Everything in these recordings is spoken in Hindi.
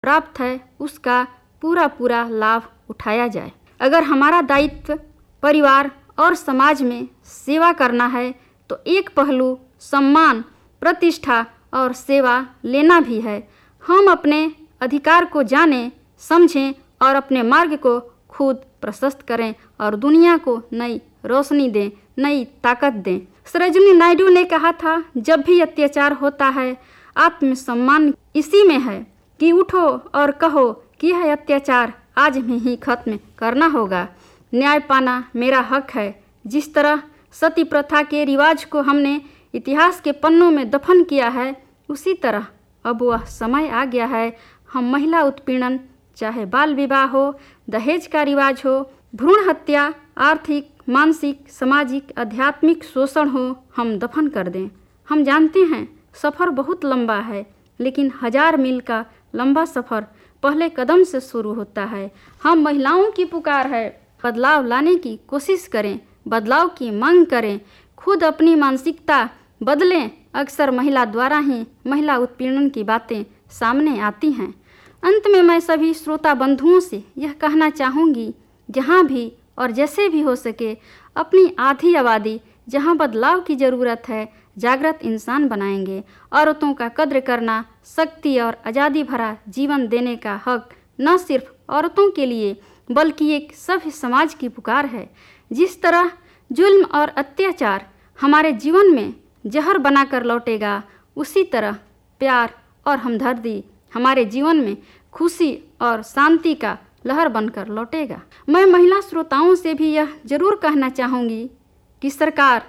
प्राप्त है उसका पूरा पूरा लाभ उठाया जाए। अगर हमारा दायित्व परिवार और समाज में सेवा करना है तो एक पहलू सम्मान, प्रतिष्ठा और सेवा लेना भी है। हम अपने अधिकार को जानें, समझें और अपने मार्ग को खुद प्रशस्त करें और दुनिया को नई रोशनी दें, नई ताकत दें। सरोजिनी नायडू ने कहा था, जब भी अत्याचार होता है आत्मसम्मान इसी में है कि उठो और कहो कि यह अत्याचार आज में ही खत्म करना होगा। न्याय पाना मेरा हक है। जिस तरह सती प्रथा के रिवाज को हमने इतिहास के पन्नों में दफन किया है, उसी तरह अब वह समय आ गया है हम महिला उत्पीड़न, चाहे बाल विवाह हो, दहेज का रिवाज हो, भ्रूण हत्या, आर्थिक, मानसिक, सामाजिक, आध्यात्मिक शोषण हो, हम दफन कर दें। हम जानते हैं सफ़र बहुत लंबा है, लेकिन 1000 मील का लंबा सफ़र पहले कदम से शुरू होता है। हम महिलाओं की पुकार है, बदलाव लाने की कोशिश करें, बदलाव की मांग करें, खुद अपनी मानसिकता बदलें। अक्सर महिला द्वारा ही महिला उत्पीड़न की बातें सामने आती हैं। अंत में मैं सभी श्रोता बंधुओं से यह कहना चाहूँगी, जहाँ भी और जैसे भी हो सके अपनी आधी आबादी जहाँ बदलाव की ज़रूरत है जागृत इंसान बनाएंगे। औरतों का कद्र करना, शक्ति और आज़ादी भरा जीवन देने का हक न सिर्फ औरतों के लिए बल्कि एक सभ्य समाज की पुकार है। जिस तरह जुल्म और अत्याचार हमारे जीवन में जहर बनाकर लौटेगा, उसी तरह प्यार और हमदर्दी हमारे जीवन में खुशी और शांति का लहर बनकर लौटेगा। मैं महिला श्रोताओं से भी यह जरूर कहना चाहूँगी कि सरकार,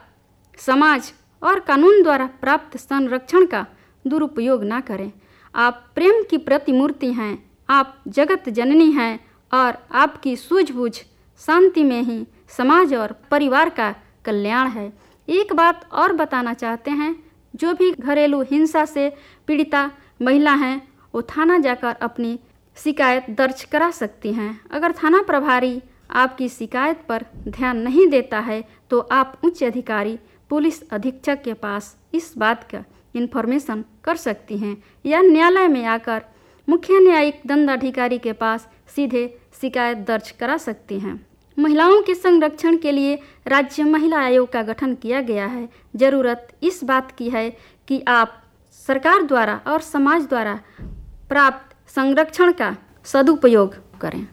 समाज और कानून द्वारा प्राप्त संरक्षण का दुरुपयोग ना करें। आप प्रेम की प्रतिमूर्ति हैं, आप जगत जननी हैं और आपकी सूझबूझ शांति में ही समाज और परिवार का कल्याण है। एक बात और बताना चाहते हैं, जो भी घरेलू हिंसा से पीड़िता महिला हैं वो थाना जाकर अपनी शिकायत दर्ज करा सकती हैं। अगर थाना प्रभारी आपकी शिकायत पर ध्यान नहीं देता है तो आप उच्च अधिकारी पुलिस अधीक्षक के पास इस बात का इन्फॉर्मेशन कर सकती हैं या न्यायालय में आकर मुख्य न्यायिक दंडाधिकारी के पास सीधे शिकायत दर्ज करा सकती हैं। महिलाओं के संरक्षण के लिए राज्य महिला आयोग का गठन किया गया है। ज़रूरत इस बात की है कि आप सरकार द्वारा और समाज द्वारा प्राप्त संरक्षण का सदुपयोग करें।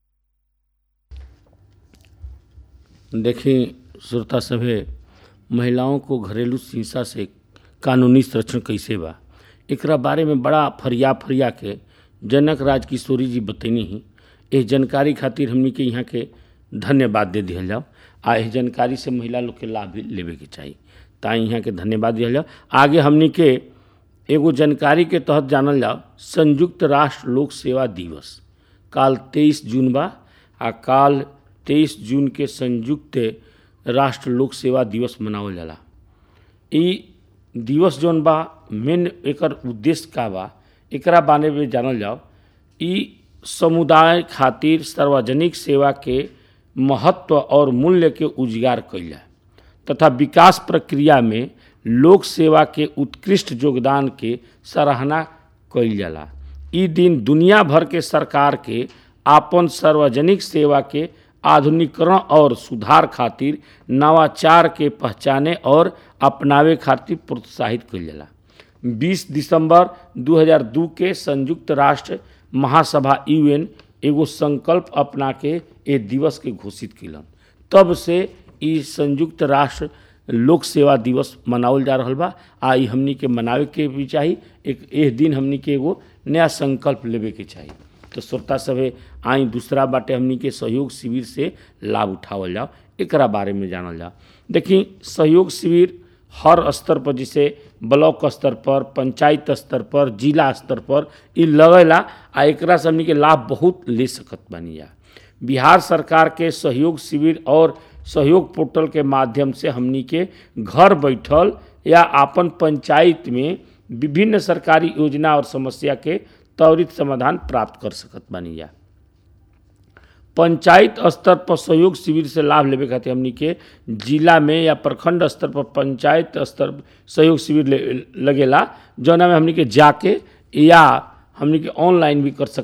देखिए श्रोता सभे, महिलाओं को घरेलू हिंसा से कानूनी संरक्षण कैसे बा, एकरा बारे में बड़ा फरिया के जनक राज किशोरी जी बतैनी ही। इस जानकारी खातिर हमनी के यहाँ के धन्यवाद दे दिया जाओ। इस जानकारी से महिला लोग के लाभ भी लेवे के चाहिए, ताई यहाँ के धन्यवाद दिया जाओ। आगे हमनी के एगो जानकारी के तहत जानल जाओ, संयुक्त राष्ट्र लोक सेवा दिवस काल 23 जून बा। काल 23 जून के संयुक्त राष्ट्र लोक सेवा दिवस मनावल जाला। ई दिवस जौन बा मेन एकर उद्देश्य का बा, एकरा बारे में जानल जाओ। ई समुदाय खातिर सार्वजनिक सेवा के महत्व और मूल्य के उजागर कइला तथा विकास प्रक्रिया में लोक सेवा के उत्कृष्ट योगदान के सराहना कइल जाला। ई दिन दुनिया भर के सरकार के आपन सार्वजनिक सेवा के आधुनिकीकरण और सुधार खातिर नवाचार के पहचाने और अपनावे खातिर प्रोत्साहित कइल जाला। 20 दिसंबर 2002 के संयुक्त राष्ट्र महासभा UN एगो संकल्प अपना के ए दिवस के घोषित किलन। तब से ई संयुक्त राष्ट्र लोक सेवा दिवस मनावल जा रहल बा। ई हमनी के मनावे के भी चाहिए। एक दिन हमनी के एगो नया संकल्प लेवे के चाहिए। तो श्रोता सभे, आई दूसरा बाटे हमनी के सहयोग शिविर से लाभ उठावल जाओ, एकरा बारे में जानल जाओ। देखी सहयोग शिविर हर स्तर पर, जैसे ब्लॉक स्तर पर, पंचायत स्तर पर, जिला स्तर पर ई लगेला। एकरा से हमनी के लाभ बहुत ले सकत बानी जा। बिहार सरकार के सहयोग शिविर और सहयोग पोर्टल के माध्यम से हमनी के घर बैठल या आपन पंचायत में विभिन्न सरकारी योजना और समस्या के त्वरित समाधान प्राप्त कर सकत बानी जा। पंचायत स्तर पर सहयोग शिविर से लाभ लेवे खातिर हमनी के जिला में या प्रखंड स्तर पर पंचायत स्तर सहयोग शिविर लगेला, जौना में हमनी के जाके या हमने के ऑनलाइन भी कर सकते